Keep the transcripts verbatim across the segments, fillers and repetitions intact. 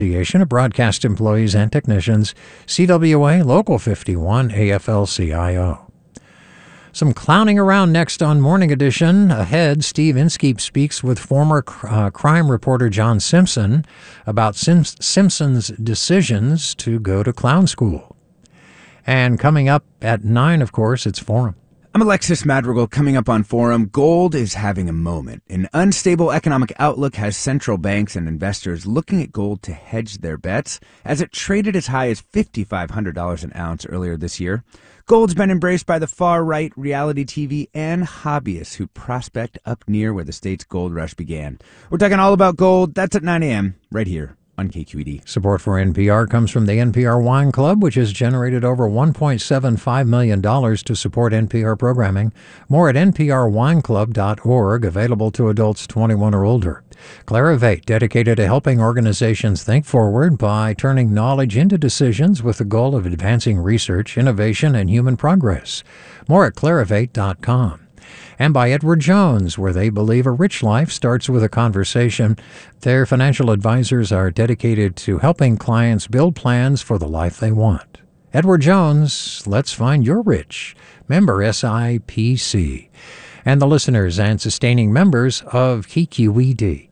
Association of Broadcast Employees and Technicians, C W A Local fifty-one, A F L C I O. Some clowning around next on Morning Edition. Ahead, Steve Inskeep speaks with former uh, crime reporter John Simpson about Sim- Simpson's decisions to go to clown school. And coming up at nine, of course, it's Forum. I'm Alexis Madrigal. Coming up on Forum, gold is having a moment. An unstable economic outlook has central banks and investors looking at gold to hedge their bets, as it traded as high as five thousand five hundred dollars an ounce earlier this year. Gold's been embraced by the far-right, reality T V, and hobbyists who prospect up near where the state's gold rush began. We're talking all about gold. That's at nine a.m. right here on K Q E D. Support for N P R comes from the N P R Wine Club, which has generated over one point seven five million dollars to support N P R programming. More at N P R wine club dot org, available to adults twenty-one or older. Clarivate, dedicated to helping organizations think forward by turning knowledge into decisions with the goal of advancing research, innovation, and human progress. More at clarivate dot com. And by Edward Jones, where they believe a rich life starts with a conversation. Their financial advisors are dedicated to helping clients build plans for the life they want. Edward Jones, let's find your rich. Member S I P C. And the listeners and sustaining members of K Q E D.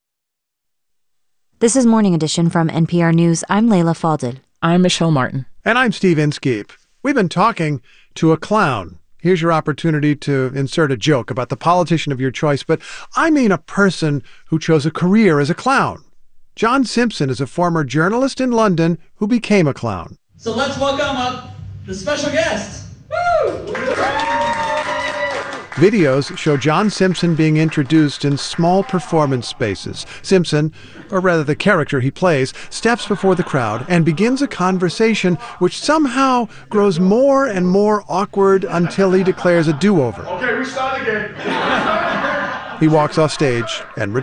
This is Morning Edition from N P R News. I'm Layla Fadil. I'm Michelle Martin. And I'm Steve Inskeep. We've been talking to a clown. Here's your opportunity to insert a joke about the politician of your choice, but I mean a person who chose a career as a clown. John Simpson is a former journalist in London who became a clown. So let's welcome up the special guest. Woo! Videos show John Simpson being introduced in small performance spaces. Simpson, or rather the character he plays, steps before the crowd and begins a conversation which somehow grows more and more awkward until he declares a do-over. Okay, we start again. He walks off stage and returns.